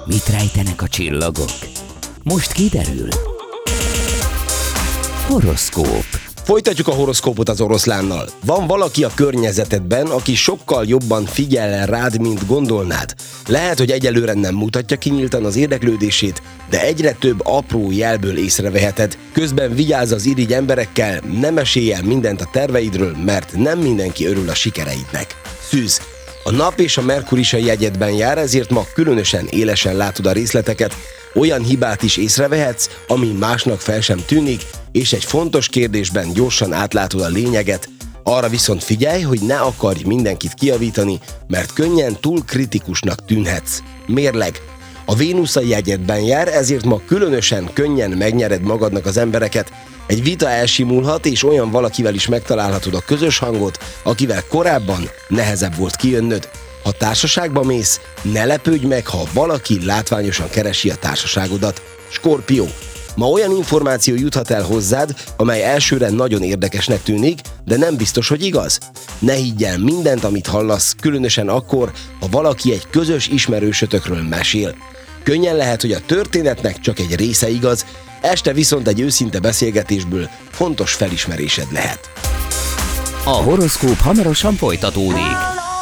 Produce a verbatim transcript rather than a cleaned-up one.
Mit rejtenek a csillagok? Most kiderül. Horoszkóp. Folytatjuk a horoszkópot az Oroszlánnal. Van valaki a környezetedben, aki sokkal jobban figyel rád, mint gondolnád. Lehet, hogy egyelőre nem mutatja ki nyíltan az érdeklődését, de egyre több apró jelből észreveheted. Közben vigyázz az irigy emberekkel, ne mesélj el mindent a terveidről, mert nem mindenki örül a sikereidnek. Szűz. A nap és a Merkur is a jegyedben jár, ezért ma különösen élesen látod a részleteket, olyan hibát is észrevehetsz, ami másnak fel sem tűnik, és egy fontos kérdésben gyorsan átlátod a lényeget. Arra viszont figyelj, hogy ne akarj mindenkit kijavítani, mert könnyen túl kritikusnak tűnhetsz. Mérleg. A Vénusz a jegyedben jár, ezért ma különösen könnyen megnyered magadnak az embereket. Egy vita elsimulhat, és olyan valakivel is megtalálhatod a közös hangot, akivel korábban nehezebb volt kijönnöd. Ha társaságba mész, ne lepődj meg, ha valaki látványosan keresi a társaságodat. Skorpió. Ma olyan információ juthat el hozzád, amely elsőre nagyon érdekesnek tűnik, de nem biztos, hogy igaz. Ne higgy el mindent, amit hallasz, különösen akkor, ha valaki egy közös ismerősötökről mesél. Könnyen lehet, hogy a történetnek csak egy része igaz, este viszont egy őszinte beszélgetésből fontos felismerésed lehet. A horoszkóp hamarosan folytatódik.